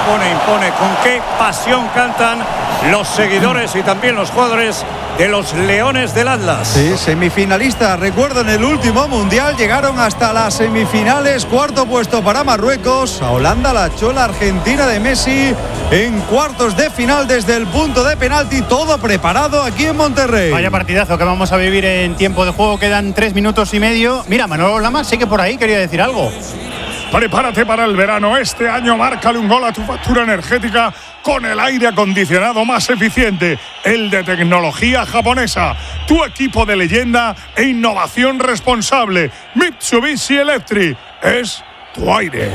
impone. Con qué pasión cantan los seguidores y también los jugadores de los Leones del Atlas. Sí, semifinalistas. Recuerdo, en el último mundial llegaron hasta las semifinales. Cuarto puesto para Marruecos. A Holanda la echó la Argentina de Messi en cuartos de final desde el punto de penalti. Todo preparado aquí en Monterrey. Vaya partidazo que vamos a vivir en tiempo de juego. Quedan 3 minutos y medio. Mira, Manolo Lama, sé que por ahí quería decir algo. Prepárate para el verano. Este año márcale un gol a tu factura energética con el aire acondicionado más eficiente, el de tecnología japonesa. Tu equipo de leyenda e innovación responsable. Mitsubishi Electric es tu aire.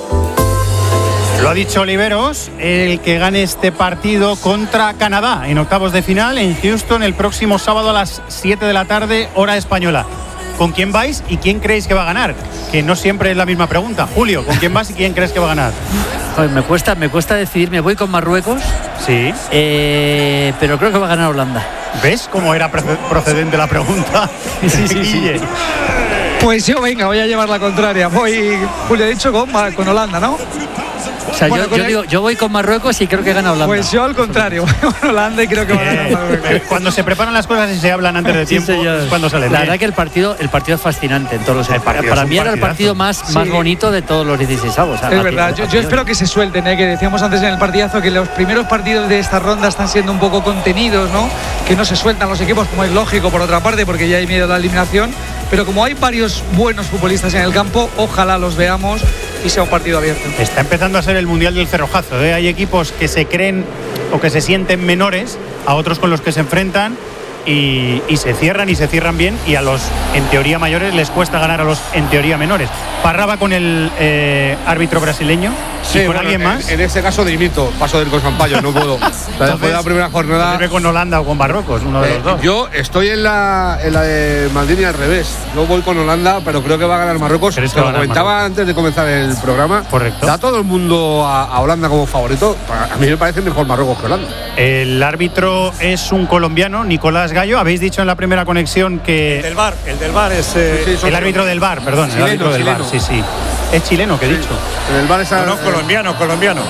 Lo ha dicho Oliveros, el que gane este partido contra Canadá en octavos de final en Houston el próximo sábado a las 7 de la tarde, hora española. ¿Con quién vais y quién creéis que va a ganar? Que no siempre es la misma pregunta. Julio, ¿con quién vas y quién crees que va a ganar? Joder, me cuesta decidir. Me voy con Marruecos. Sí. Pero creo que va a ganar Holanda. ¿Ves cómo era procedente la pregunta? Sí. Pues yo, venga, voy a llevar la contraria. Julio ha dicho con Holanda, ¿no? O sea, bueno, yo voy con Marruecos y creo que gana Holanda. Pues yo al contrario, voy con Holanda y creo que va a ganar Marruecos. Cuando se preparan las cosas y se hablan antes de tiempo, es cuando sale. La verdad que el partido es fascinante en todos los sentidos. Para mí era el partido más bonito de todos los 16avos. Es verdad, yo espero que se suelten, que decíamos antes en el partidazo que los primeros partidos de esta ronda están siendo un poco contenidos, ¿no? Que no se sueltan los equipos, como es lógico por otra parte, porque ya hay miedo a la eliminación. Pero como hay varios buenos futbolistas en el campo, ojalá los veamos y sea un partido abierto. Está empezando a ser el mundial del cerrojazo, ¿eh? Hay equipos que se creen o que se sienten menores a otros con los que se enfrentan y se cierran bien, y a los en teoría mayores les cuesta ganar a los en teoría menores. Parraba con el árbitro brasileño. Sí, con alguien más. En este caso dimito, paso del Consampayo, no puedo. Después de la primera jornada. Con Holanda o con Marruecos, uno de los dos. Yo estoy en la de Maldini al revés. Yo voy con Holanda, pero creo que va a ganar Marruecos. Lo comentaba antes de comenzar el programa. Correcto. Da todo el mundo a Holanda como favorito. A mí me parece mejor Marruecos que Holanda. El árbitro es un colombiano, Nicolás Gallo. Habéis dicho en la primera conexión que El del VAR es el árbitro del VAR, perdón, chileno, el árbitro del VAR, sí. Es chileno, que he dicho. En el VAR es colombiano.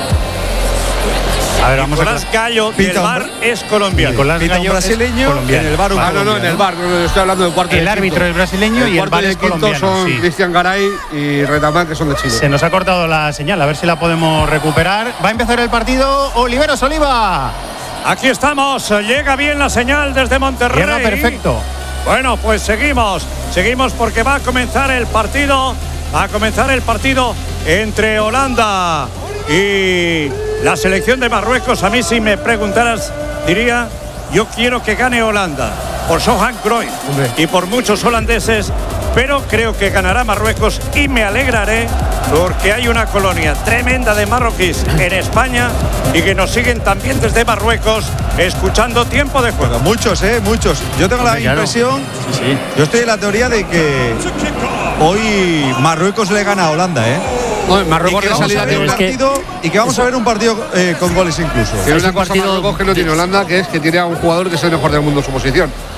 A ver, vamos Nicolás Gallo del VAR es colombiano. Nicolás Gallo brasileño, colombiano. en el VAR no, en el VAR. No, estoy hablando del cuarto. El árbitro es brasileño y el VAR es colombiano. Son Cristian Garay y Retamán, que son de Chile. Se nos ha cortado la señal, a ver si la podemos recuperar. Va a empezar el partido. Oliveros Oliva. Aquí estamos, llega bien la señal desde Monterrey. Llega perfecto. Bueno, pues seguimos porque va a comenzar el partido. Entre Holanda y la selección de Marruecos. A mí, si me preguntaras, diría, yo quiero que gane Holanda por Johan Cruyff y por muchos holandeses, pero creo que ganará Marruecos y me alegraré porque hay una colonia tremenda de marroquíes en España y que nos siguen también desde Marruecos escuchando Tiempo de Juego. Muchos. Yo tengo la impresión, yo estoy en la teoría de que hoy Marruecos le gana a Holanda, No, Marruecos y que vamos a ver un partido y que vamos a ver un partido con goles incluso. Tiene una cosa Marruecos que no tiene Holanda, que es que tiene a un jugador que es el mejor del mundo en su posición.